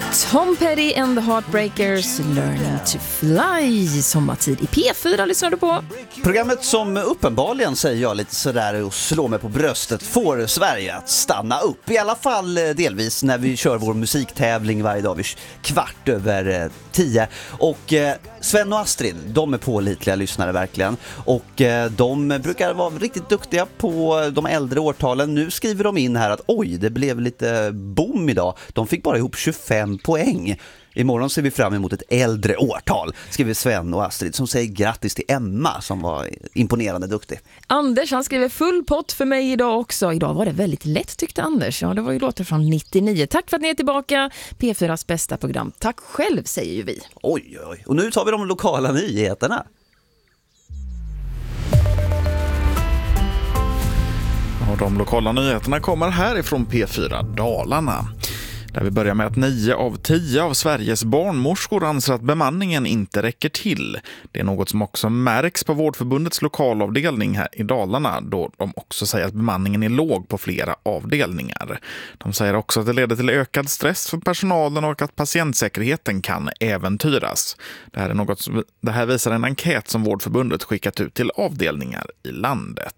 Tom Petty and the Heartbreakers, Learning to Fly. Sommartid i P4 lyssnar du på. Programmet som uppenbarligen, säger jag lite sådär och slår mig på bröstet, får Sverige att stanna upp. I alla fall delvis när vi kör vår musiktävling varje dag vid 9:15. Och Sven och Astrid, de är pålitliga lyssnare verkligen. Och de brukar vara riktigt duktiga på de äldre årtalen. Nu skriver de in här att oj, det blev lite boom idag. De fick bara ihop 25 poäng. Imorgon ser vi fram emot ett äldre årtal, skriver Sven och Astrid, som säger grattis till Emma som var imponerande duktig. Anders, han skriver full pott för mig idag också. Idag var det väldigt lätt, tyckte Anders. Ja, det var ju låtar från 99. Tack för att ni är tillbaka. P4s bästa program. Tack själv, säger ju vi. Oj, oj. Och nu tar vi de lokala nyheterna. Och de lokala nyheterna kommer härifrån P4 Dalarna. Där vi börjar med att 9 av 10 av Sveriges barnmorskor anser att bemanningen inte räcker till. Det är något som också märks på Vårdförbundets lokalavdelning här i Dalarna, då de också säger att bemanningen är låg på flera avdelningar. De säger också att det leder till ökad stress för personalen och att patientsäkerheten kan äventyras. Det här visar en enkät som Vårdförbundet skickat ut till avdelningar i landet.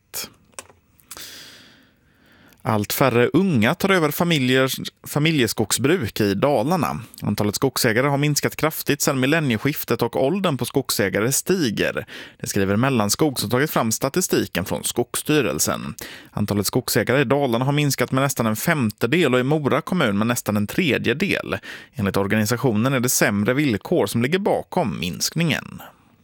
Allt färre unga tar över familjeskogsbruk i Dalarna. Antalet skogsägare har minskat kraftigt sedan millennieskiftet och åldern på skogsägare stiger. Det skriver Mellanskog som tagit fram statistiken från Skogsstyrelsen. Antalet skogsägare i Dalarna har minskat med nästan 1/5 och i Mora kommun med nästan 1/3. Enligt organisationen är det sämre villkor som ligger bakom minskningen.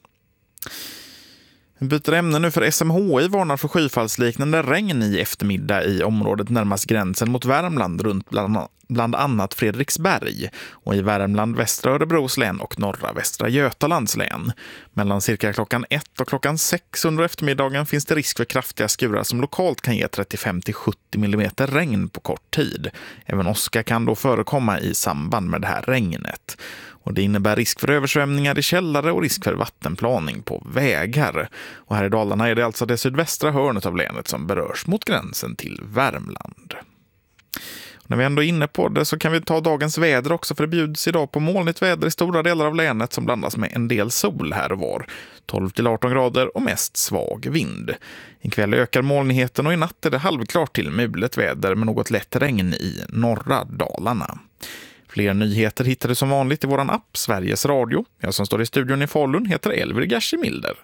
Vi byter ämne nu, för SMHI varnar för skyfallsliknande regn i eftermiddag i området närmast gränsen mot Värmland runt bland annat Fredriksberg och i Värmland, västra Örebros län och norra västra Götalands län. Mellan cirka klockan 1 och klockan 6 under eftermiddagen finns det risk för kraftiga skurar som lokalt kan ge 35-70 mm regn på kort tid. Även åska kan då förekomma i samband med det här regnet. Och det innebär risk för översvämningar i källare och risk för vattenplaning på vägar. Och här i Dalarna är det alltså det sydvästra hörnet av länet som berörs mot gränsen till Värmland. Och när vi ändå är inne på det så kan vi ta dagens väder också, för det bjuds idag på molnigt väder i stora delar av länet som blandas med en del sol här och var. 12-18 grader och mest svag vind. Ikväll ökar molnigheten och i natt är det halvklart till mulet väder med något lätt regn i norra Dalarna. Fler nyheter hittar du som vanligt i våran app Sveriges Radio. Jag som står i studion i Falun heter Elvir Gashimilder.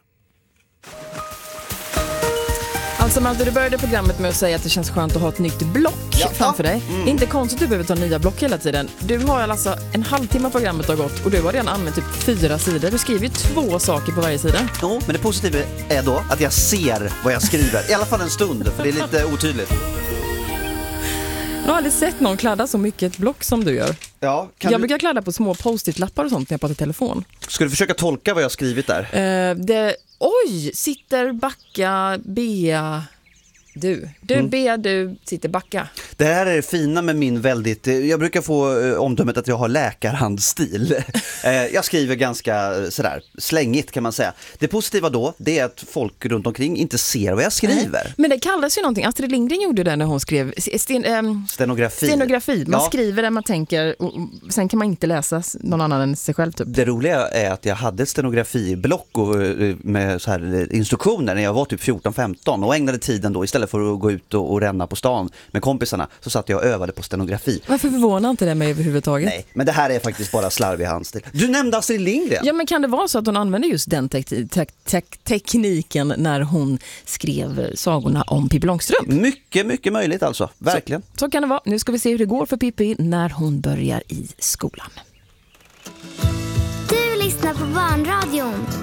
Alltså Malte, du började programmet med att säga att det känns skönt att ha ett nytt block framför dig. Inte konstigt att du behöver ta nya block hela tiden. Du har alltså en halvtimme programmet har gått och du har redan använt typ 4 sidor. Du skriver 2 saker på varje sida. Jo, men det positiva är då att jag ser vad jag skriver. I alla fall en stund, för det är lite otydligt. Jag har aldrig sett någon kladda så mycket ett block som du gör. Ja, jag brukar kladda på små post-it-lappar och sånt när jag pratar i telefon. Ska du försöka tolka vad jag har skrivit där? Sitter, backa, bea... Du Bea, du sitter backa. Det här är det fina med min väldigt... Jag brukar få omdömet att jag har läkarhandstil. Jag skriver ganska sådär slängigt kan man säga. Det positiva då, det är att folk runt omkring inte ser vad jag skriver. Men det kallas ju någonting. Astrid Lindgren gjorde det när hon skrev stenografi. Man skriver det man tänker och sen kan man inte läsa någon annan än sig själv typ. Det roliga är att jag hade ett stenografiblock med så här instruktioner när jag var typ 14-15 och ägnade tiden då istället för att gå ut och ränna på stan med kompisarna så satt jag och övade på stenografi. Varför förvånar inte det mig överhuvudtaget? Nej, men det här är faktiskt bara slarvig handstil. Du nämnde Astrid Lindgren. Ja, men kan det vara så att hon använde just den tekniken när hon skrev sagorna om Pippi Långstrump? Mycket, mycket möjligt alltså. Verkligen. Så kan det vara. Nu ska vi se hur det går för Pippi när hon börjar i skolan. Du lyssnar på Barnradion.